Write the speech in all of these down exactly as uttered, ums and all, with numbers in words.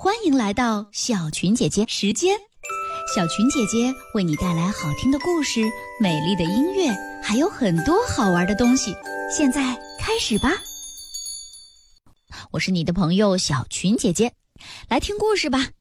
欢迎来到小群姐姐时间。小群姐姐为你带来好听的故事、美丽的音乐，还有很多好玩的东西。现在开始吧。我是你的朋友小群姐姐，来听故事吧。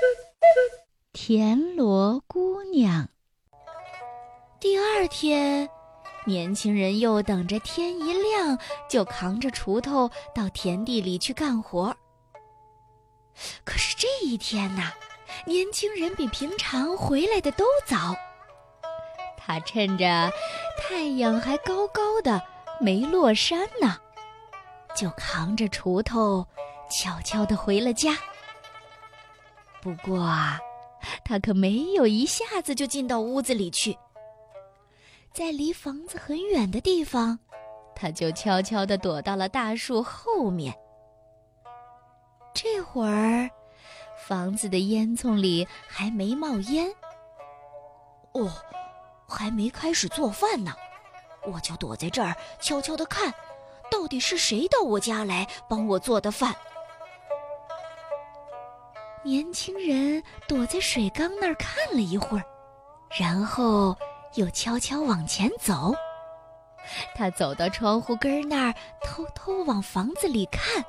田螺姑娘。第二天，年轻人又等着天一亮，就扛着锄头到田地里去干活。可是这一天呐，年轻人比平常回来的都早。他趁着太阳还高高的，没落山呢，就扛着锄头悄悄地回了家。不过啊，他可没有一下子就进到屋子里去，在离房子很远的地方，他就悄悄地躲到了大树后面。这会儿，房子的烟囱里还没冒烟。哦，还没开始做饭呢，我就躲在这儿悄悄地看，到底是谁到我家来帮我做的饭。年轻人躲在水缸那儿看了一会儿，然后又悄悄往前走。他走到窗户根那儿，偷偷往房子里看。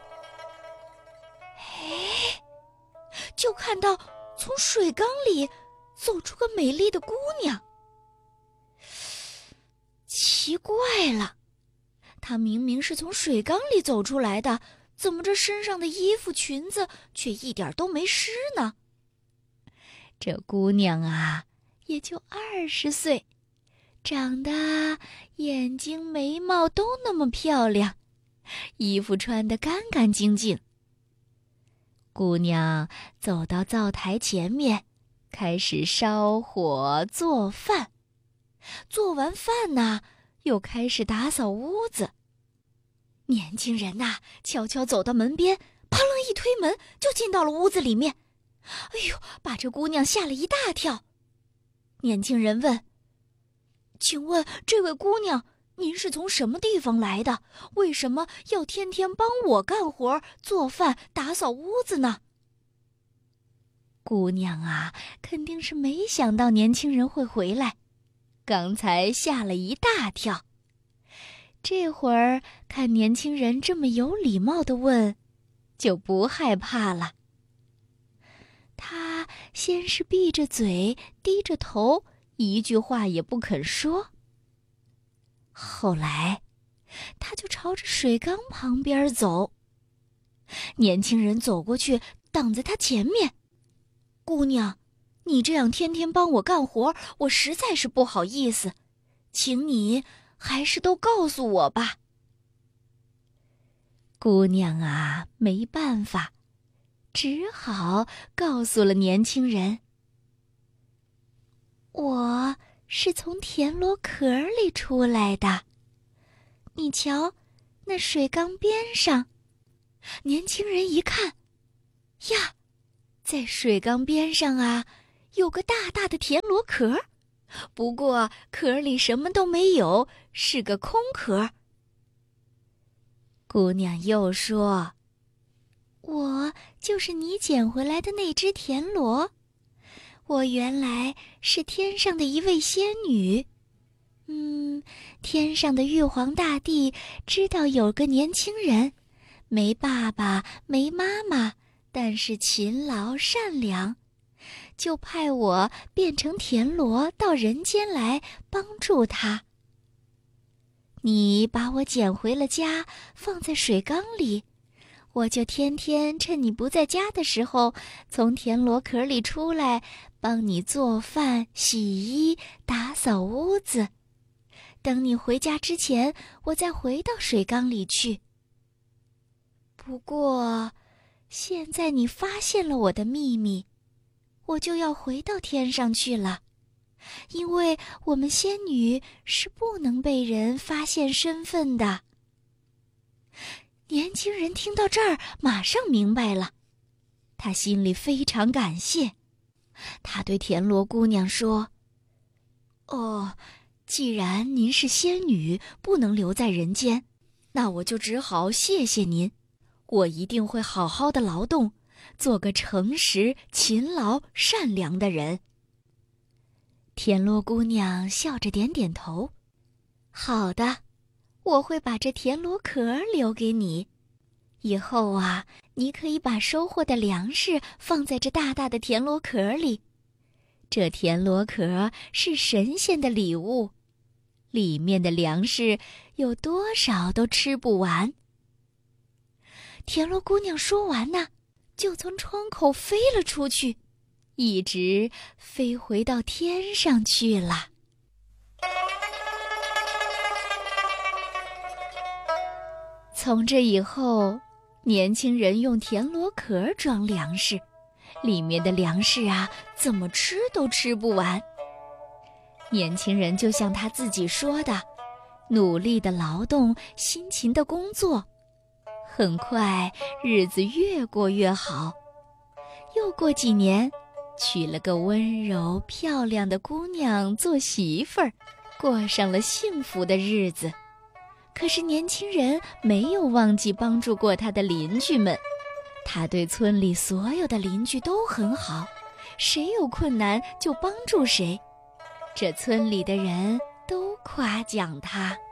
哎，就看到从水缸里走出个美丽的姑娘。奇怪了，她明明是从水缸里走出来的，怎么这身上的衣服裙子却一点都没湿呢？这姑娘啊，也就二十岁，长得眼睛眉毛都那么漂亮，衣服穿得干干净净。姑娘走到灶台前面，开始烧火做饭。做完饭呢，又开始打扫屋子。年轻人呐、啊，悄悄走到门边，砰啷一推门，就进到了屋子里面。哎呦，把这姑娘吓了一大跳。年轻人问：“请问这位姑娘，您是从什么地方来的？为什么要天天帮我干活、做饭、打扫屋子呢？”姑娘啊，肯定是没想到年轻人会回来，刚才吓了一大跳。这会儿看年轻人这么有礼貌地问，就不害怕了。她先是闭着嘴，低着头，一句话也不肯说。后来，他就朝着水缸旁边走。年轻人走过去，挡在他前面。姑娘，你这样天天帮我干活，我实在是不好意思，请你还是都告诉我吧。姑娘啊，没办法，只好告诉了年轻人。我是从田螺壳里出来的，你瞧，那水缸边上。年轻人一看，呀，在水缸边上啊，有个大大的田螺壳，不过壳里什么都没有，是个空壳。姑娘又说：“我就是你捡回来的那只田螺。我原来是天上的一位仙女，嗯，天上的玉皇大帝知道有个年轻人，没爸爸，没妈妈，但是勤劳善良，就派我变成田螺到人间来帮助他。你把我捡回了家，放在水缸里，我就天天趁你不在家的时候，从田螺壳里出来，帮你做饭、洗衣、打扫屋子。等你回家之前，我再回到水缸里去。不过，现在你发现了我的秘密，我就要回到天上去了，因为我们仙女是不能被人发现身份的。”年轻人听到这儿，马上明白了，他心里非常感谢。他对田螺姑娘说：“哦，既然您是仙女，不能留在人间，那我就只好谢谢您。我一定会好好的劳动， 做个诚实、勤劳、善良的人。田螺姑娘笑着点点头。好的，我会把这田螺壳留给你。以后啊，你可以把收获的粮食放在这大大的田螺壳里。这田螺壳是神仙的礼物，里面的粮食有多少都吃不完。田螺姑娘说完呢，就从窗口飞了出去，一直飞回到天上去了。从这以后，年轻人用田螺壳装粮食，里面的粮食啊，怎么吃都吃不完。年轻人就像他自己说的，努力的劳动，辛勤的工作，很快日子越过越好。又过几年，娶了个温柔漂亮的姑娘做媳妇儿，过上了幸福的日子。可是年轻人没有忘记帮助过他的邻居们，他对村里所有的邻居都很好，谁有困难就帮助谁，这村里的人都夸奖他。